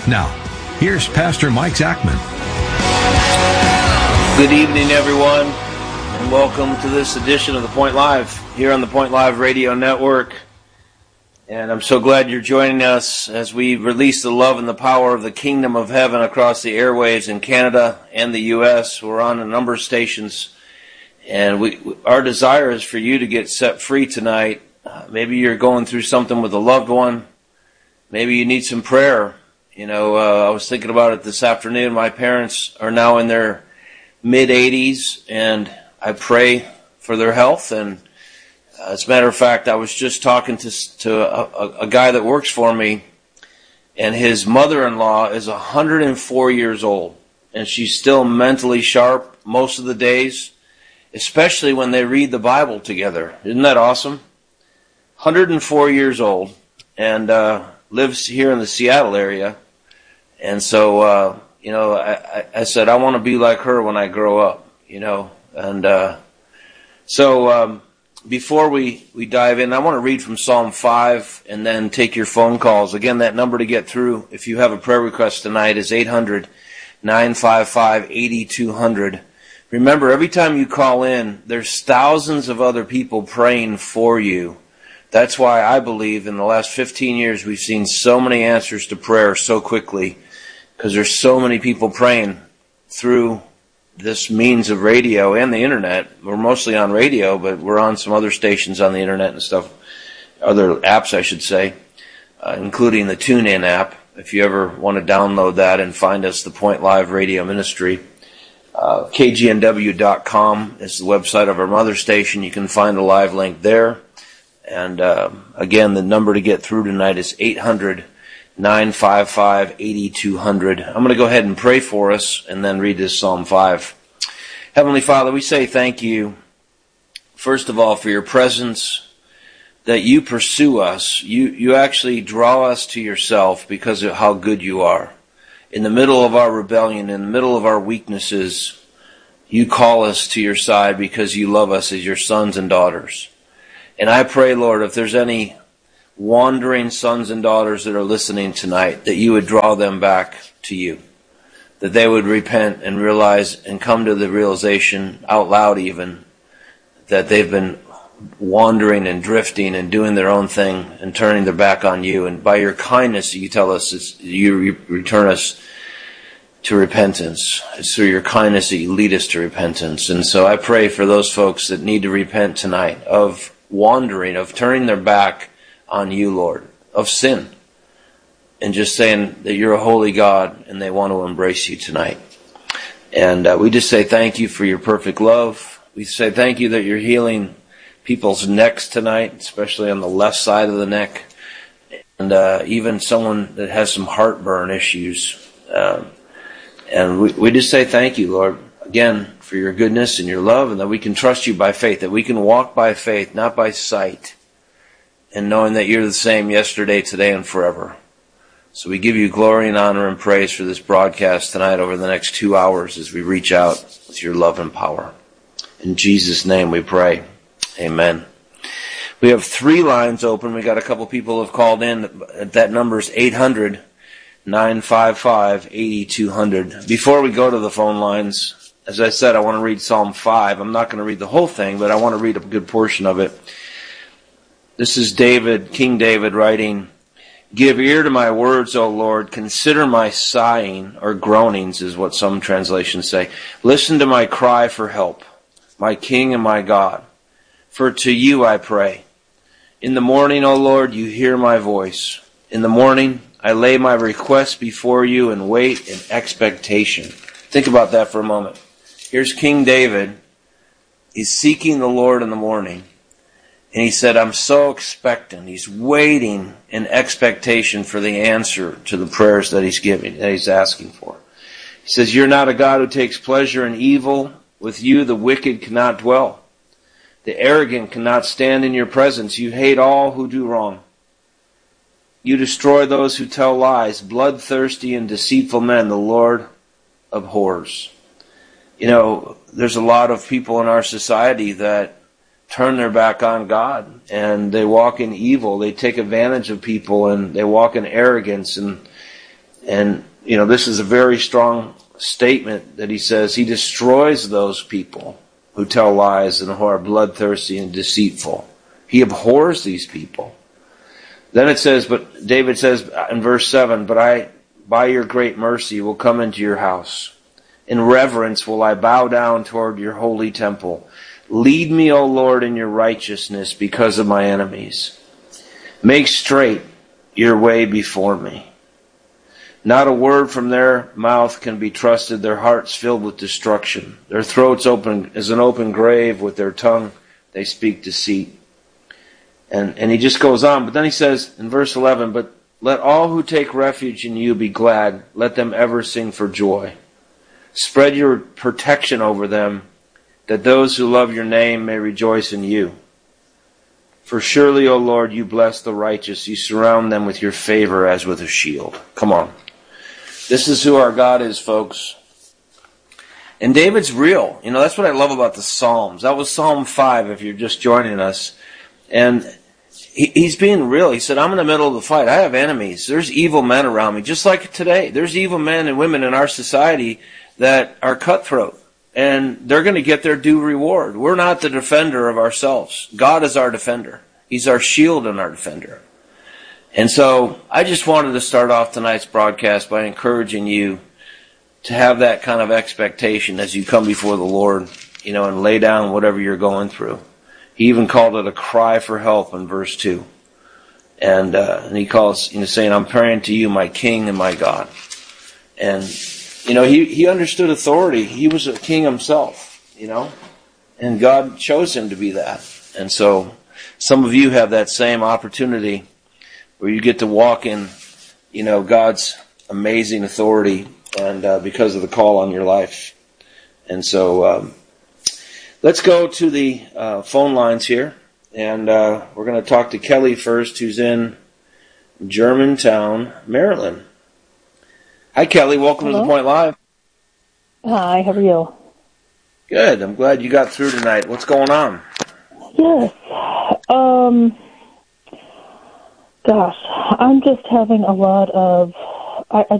Now, here's Pastor Mike Zachman. Good evening, everyone, and welcome to this edition of The Point Live here on the Point Live Radio Network. And I'm so glad you're joining us as we release the love and the power of the kingdom of heaven across the airwaves in Canada and the U.S. We're on a number of stations, and our desire is for you to get set free tonight. Maybe you're going through something with a loved one. Maybe you need some prayer. I was thinking about it this afternoon. My parents are now in their mid-80s, and I pray for their health. And as a matter of fact, I was just talking to a guy that works for me, and his mother-in-law is 104 years old, and she's still mentally sharp most of the days, especially when they read the Bible together. Isn't that awesome? 104 years old, and lives here in the Seattle area. And so, I said, I want to be like her when I grow up, And so before we dive in, I want to read from Psalm 5 and then take your phone calls. Again, that number to get through, if you have a prayer request tonight, is 800-955-8200. Remember, every time you call in, there's thousands of other people praying for you. That's why I believe in the last 15 years we've seen so many answers to prayer so quickly, because there's so many people praying through this means of radio and the internet. We're mostly on radio, but we're on some other stations on the internet and stuff, other apps I should say, including the TuneIn app. If you ever want to download that and find us, the Point Live Radio Ministry. KGNW.com is the website of our mother station. You can find a live link there. And again, the number to get through tonight is 800-955-8200. I'm going to go ahead and pray for us and then read this Psalm 5. Heavenly Father, we say thank you, first of all, for your presence, that you pursue us. You actually draw us to yourself because of how good you are. In the middle of our rebellion, in the middle of our weaknesses, you call us to your side because you love us as your sons and daughters. And I pray, Lord, if there's any wandering sons and daughters that are listening tonight, that you would draw them back to you, that they would repent and realize and come to the realization out loud even that they've been wandering and drifting and doing their own thing and turning their back on you. And by your kindness, you tell us you return us to repentance. It's through your kindness that you lead us to repentance. And so I pray for those folks that need to repent tonight of wandering, of turning their back on you, Lord, of sin, and just saying that you're a holy God and they want to embrace you tonight. And we just say thank you for your perfect love. We say thank you that you're healing people's necks tonight, especially on the left side of the neck, and even someone that has some heartburn issues. And we just say thank you, Lord, again, for your goodness and your love, and that we can trust you by faith, that we can walk by faith, not by sight, and knowing that you're the same yesterday, today, and forever. So we give you glory and honor and praise for this broadcast tonight over the next 2 hours as we reach out with your love and power. In Jesus' name we pray. Amen. We have 3 lines open. We got a couple people who have called in. That number is 800-955-8200. Before we go to the phone lines, as I said, I want to read Psalm 5. I'm not going to read the whole thing, but I want to read a good portion of it. This is David, King David, writing, "Give ear to my words, O Lord. Consider my sighing," or groanings is what some translations say. "Listen to my cry for help, my King and my God. For to you I pray. In the morning, O Lord, you hear my voice. In the morning, I lay my request before you and wait in expectation." Think about that for a moment. Here's King David. He's seeking the Lord in the morning. And he said, I'm so expectant. He's waiting in expectation for the answer to the prayers that he's giving, that he's asking for. He says, you're not a God who takes pleasure in evil. With you the wicked cannot dwell. The arrogant cannot stand in your presence. You hate all who do wrong. You destroy those who tell lies. Bloodthirsty and deceitful men the Lord abhors. You know, there's a lot of people in our society that turn their back on God and they walk in evil. They take advantage of people and they walk in arrogance. And And, this is a very strong statement that he says he destroys those people who tell lies and who are bloodthirsty and deceitful. He abhors these people. Then it says, but David says in verse 7, but I, by your great mercy, will come into your house. In reverence will I bow down toward your holy temple. Lead me, O Lord, in your righteousness because of my enemies. Make straight your way before me. Not a word from their mouth can be trusted. Their hearts filled with destruction. Their throats open as an open grave. With their tongue they speak deceit. And he just goes on. But then he says in verse 11, but let all who take refuge in you be glad. Let them ever sing for joy. Spread your protection over them, that those who love your name may rejoice in you. For surely, O Lord, you bless the righteous. You surround them with your favor as with a shield. Come on. This is who our God is, folks. And David's real. That's what I love about the Psalms. That was Psalm 5, if you're just joining us. And he's being real. He said, I'm in the middle of the fight. I have enemies. There's evil men around me. Just like today. There's evil men and women in our society that are cutthroat. And they're going to get their due reward. We're not the defender of ourselves. God is our defender. He's our shield and our defender. And so I just wanted to start off tonight's broadcast by encouraging you to have that kind of expectation as you come before the Lord, and lay down whatever you're going through. He even called it a cry for help in verse 2. And he calls, saying, I'm praying to you, my King and my God. And, he understood authority. He was a king himself, and God chose him to be that. And so some of you have that same opportunity where you get to walk in, God's amazing authority and because of the call on your life. And so let's go to the phone lines here. And we're going to talk to Kelly first, who's in Germantown, Maryland. Hi, Kelly. Welcome Hello. to The Point Live. Hi, how are you? Good. I'm glad you got through tonight. What's going on? Yes. Gosh, I'm just having a lot of... I